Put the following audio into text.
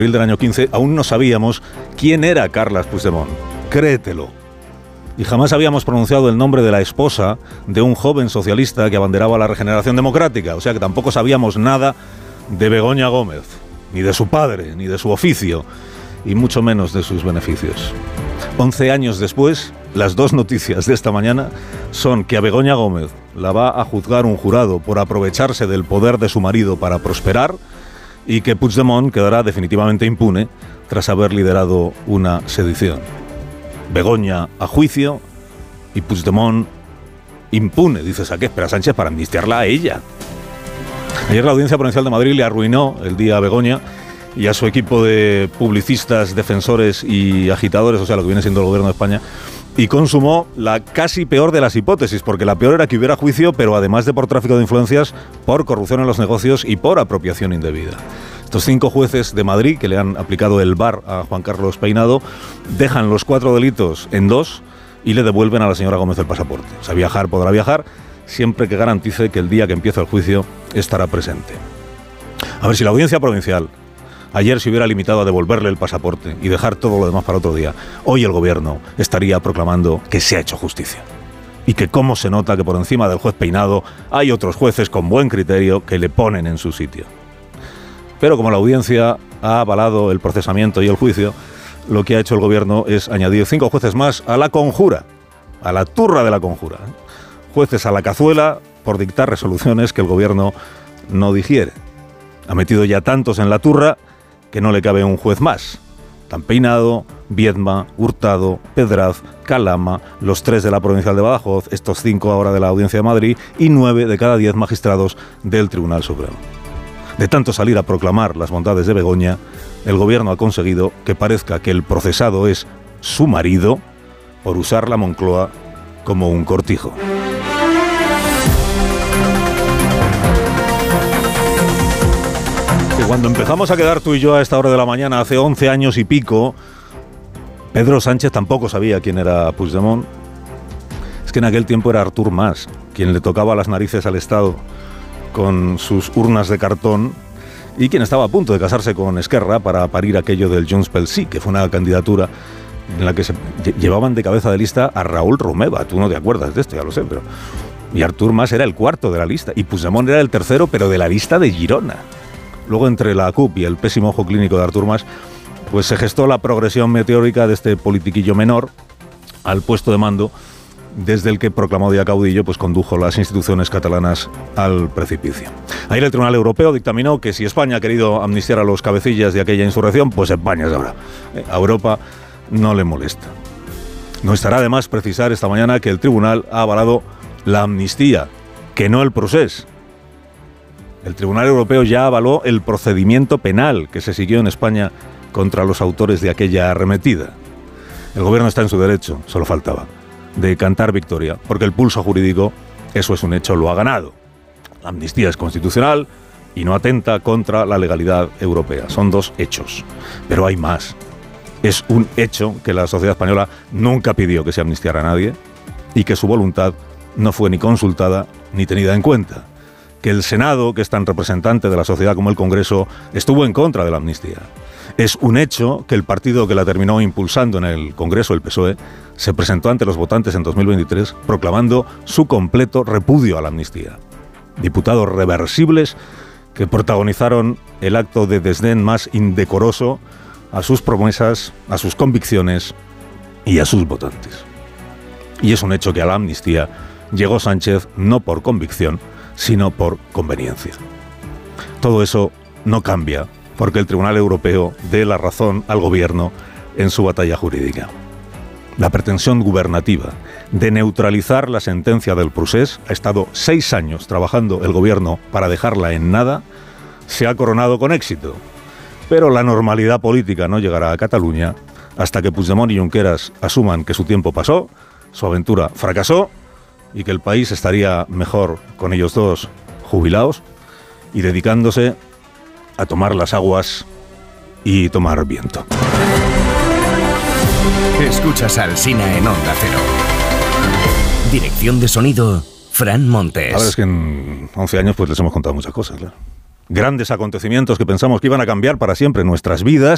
abril del año 15, aún no sabíamos quién era Carles Puigdemont. Créetelo. Y jamás habíamos pronunciado el nombre de la esposa de un joven socialista que abanderaba la regeneración democrática. O sea que tampoco sabíamos nada de Begoña Gómez, ni de su padre, ni de su oficio, y mucho menos de sus beneficios. 11 años después, las dos noticias de esta mañana son que a Begoña Gómez la va a juzgar un jurado por aprovecharse del poder de su marido para prosperar, y que Puigdemont quedará definitivamente impune tras haber liderado una sedición. Begoña a juicio y Puigdemont impune. Dices, ¿a qué espera Sánchez para amnistiarla a ella? Ayer la Audiencia Provincial de Madrid le arruinó el día a Begoña y a su equipo de publicistas, defensores y agitadores, o sea, lo que viene siendo el gobierno de España, y consumó la casi peor de las hipótesis, porque la peor era que hubiera juicio, pero además de por tráfico de influencias, por corrupción en los negocios y por apropiación indebida. Estos 5 jueces de Madrid, que le han aplicado el VAR a Juan Carlos Peinado, dejan los 4 delitos en 2 y le devuelven a la señora Gómez el pasaporte. O sea, viajar podrá viajar, siempre que garantice que el día que empiece el juicio estará presente. A ver, si la Audiencia Provincial ayer se hubiera limitado a devolverle el pasaporte y dejar todo lo demás para otro día, hoy el gobierno estaría proclamando que se ha hecho justicia. Y que cómo se nota que por encima del juez Peinado hay otros jueces con buen criterio que le ponen en su sitio. Pero como la audiencia ha avalado el procesamiento y el juicio, lo que ha hecho el gobierno es añadir 5 jueces más a la conjura, a la turra de la conjura. Jueces a la cazuela por dictar resoluciones que el gobierno no digiere. Ha metido ya tantos en la turra que no le cabe un juez más. Tan Peinado, Viedma, Hurtado, Pedraz, Calama, los 3 de la Provincial de Badajoz, estos 5 ahora de la Audiencia de Madrid y 9 de cada 10 magistrados del Tribunal Supremo. De tanto salir a proclamar las bondades de Begoña, el gobierno ha conseguido que parezca que el procesado es su marido por usar la Moncloa como un cortijo. Que cuando empezamos a quedar tú y yo a esta hora de la mañana, hace 11 años y pico, Pedro Sánchez tampoco sabía quién era Puigdemont. Es que en aquel tiempo era Artur Mas quien le tocaba las narices al Estado con sus urnas de cartón y quien estaba a punto de casarse con Esquerra para parir aquello del Junts pel Sí, que fue una candidatura en la que se llevaban de cabeza de lista a Raúl Romeva. Tú no te acuerdas de esto, ya lo sé, pero... Y Artur Mas era el 4 de la lista y Puigdemont era el 3, pero de la lista de Girona. Luego, entre la CUP y el pésimo ojo clínico de Artur Mas, pues se gestó la progresión meteórica de este politiquillo menor al puesto de mando, desde el que, proclamado ya caudillo, pues condujo las instituciones catalanas al precipicio. Ayer el Tribunal Europeo dictaminó que si España ha querido amnistiar a los cabecillas de aquella insurrección, pues España sabrá. A Europa no le molesta. No estará de más precisar esta mañana que el Tribunal ha avalado la amnistía, que no el procés. El Tribunal Europeo ya avaló el procedimiento penal que se siguió en España contra los autores de aquella arremetida. El gobierno está en su derecho, solo faltaba, de cantar victoria, porque el pulso jurídico, eso es un hecho, lo ha ganado. La amnistía es constitucional y no atenta contra la legalidad europea. Son 2 hechos, pero hay más. Es un hecho que la sociedad española nunca pidió que se amnistiara a nadie y que su voluntad no fue ni consultada ni tenida en cuenta. Que el Senado, que es tan representante de la sociedad como el Congreso, estuvo en contra de la amnistía. Es un hecho que el partido que la terminó impulsando en el Congreso, el PSOE, se presentó ante los votantes en 2023 proclamando su completo repudio a la amnistía. Diputados reversibles que protagonizaron el acto de desdén más indecoroso a sus promesas, a sus convicciones y a sus votantes. Y es un hecho que a la amnistía llegó Sánchez no por convicción, sino por conveniencia. Todo eso no cambia porque el Tribunal Europeo dé la razón al gobierno en su batalla jurídica. La pretensión gubernativa de neutralizar la sentencia del procés ha estado 6 años trabajando el gobierno para dejarla en nada, se ha coronado con éxito. Pero la normalidad política no llegará a Cataluña hasta que Puigdemont y Junqueras asuman que su tiempo pasó, su aventura fracasó y que el país estaría mejor con ellos dos jubilados y dedicándose a tomar las aguas y tomar viento. Escuchas a Alsina en Onda Cero. Dirección de sonido, Fran Montes. A ver, es que en 11 años pues les hemos contado muchas cosas, claro. Grandes acontecimientos que pensamos que iban a cambiar para siempre nuestras vidas